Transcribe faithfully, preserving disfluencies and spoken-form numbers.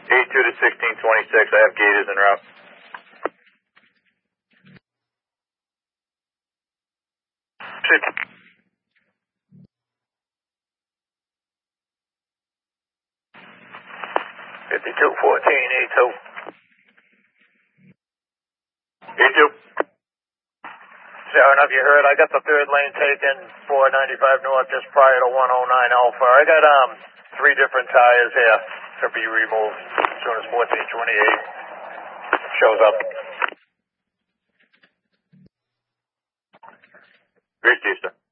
eight two to sixteen twenty-six, I have gators en route. fifty-two fourteen, eight two. eight two. Sure enough, you heard, I got the third lane taken, four ninety-five north, just prior to one oh nine Alpha. I got um three different tires here to be removed as soon as fourteen twenty-eight shows up. Great, sir.